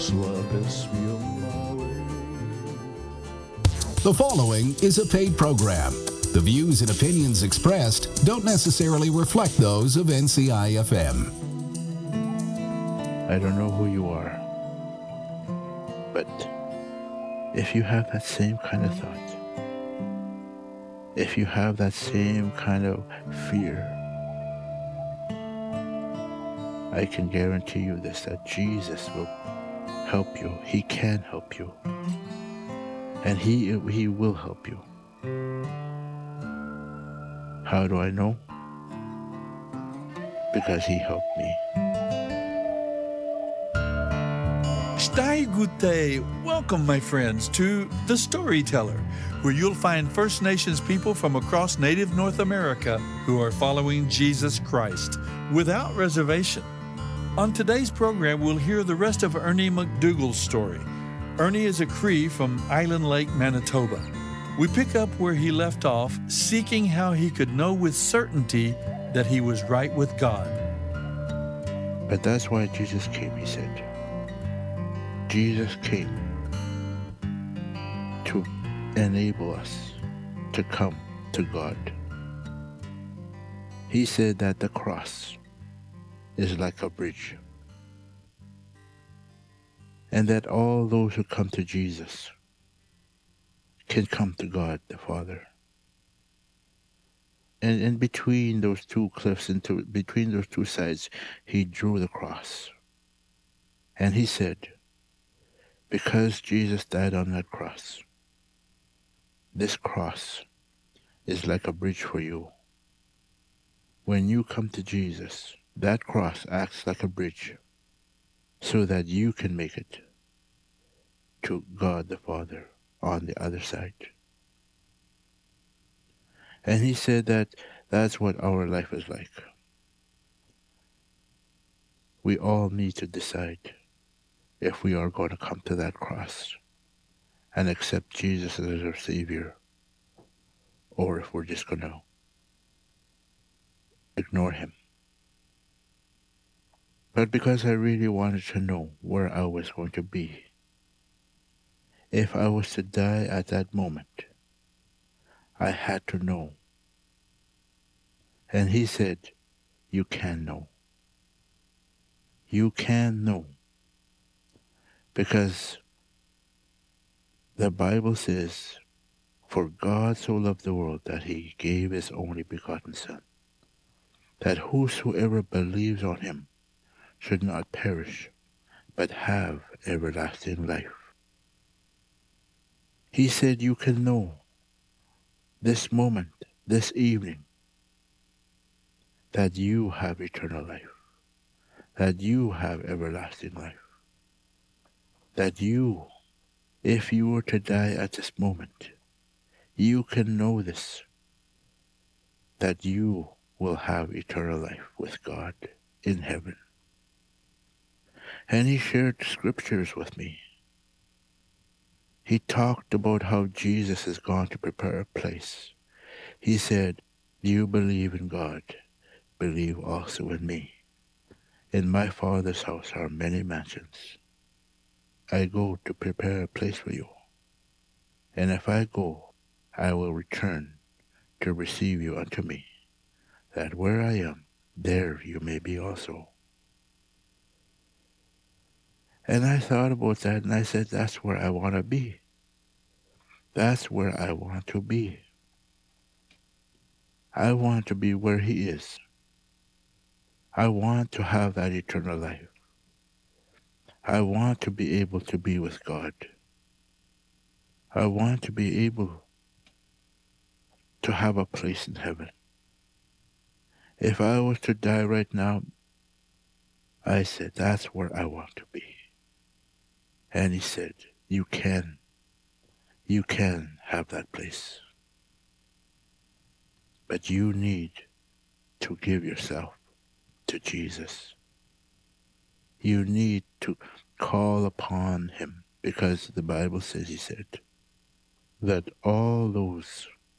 suaves mi way. The following is a paid program. The views and opinions expressed don't necessarily reflect those of NCI-FM. I don't know who you are, but if you have that same kind of thought, if you have that same kind of fear, I can guarantee you this, that Jesus will help you. He can help you. And He will help you. How do I know? Because He helped me. Stai Gute. Welcome, my friends, to The Storyteller, where you'll find First Nations people from across Native North America who are following Jesus Christ without reservation. On today's program, we'll hear the rest of Ernie McDougall's story. Ernie is a Cree from Island Lake, Manitoba. We pick up where he left off, seeking how he could know with certainty that he was right with God. But that's why Jesus came, he said. Jesus came to enable us to come to God. He said that the cross is like a bridge, and that all those who come to Jesus can come to God the Father. And in between those two cliffs, between those two sides, he drew the cross. And he said, because Jesus died on that cross, this cross is like a bridge for you. When you come to Jesus, that cross acts like a bridge so that you can make it to God the Father on the other side. And he said that that's what our life is like. We all need to decide if we are going to come to that cross and accept Jesus as our Savior, or if we're just going to ignore Him. But because I really wanted to know where I was going to be, if I was to die at that moment, I had to know. And he said, you can know. You can know. Because the Bible says, for God so loved the world that he gave his only begotten Son, that whosoever believes on him should not perish, but have everlasting life. He said you can know this moment, this evening, that you have eternal life, that you have everlasting life, that you, if you were to die at this moment, you can know this, that you will have eternal life with God in heaven. And he shared scriptures with me. He talked about how Jesus has gone to prepare a place. He said, you believe in God, believe also in me. In my Father's house are many mansions. I go to prepare a place for you. And if I go, I will return to receive you unto me, that where I am, there you may be also. And I thought about that, and I said, that's where I want to be. That's where I want to be. I want to be where he is. I want to have that eternal life. I want to be able to be with God. I want to be able to have a place in heaven. If I was to die right now, I said, that's where I want to be. And he said, you can have that place. But you need to give yourself to Jesus. You need to call upon him, because the Bible says, he said, that all those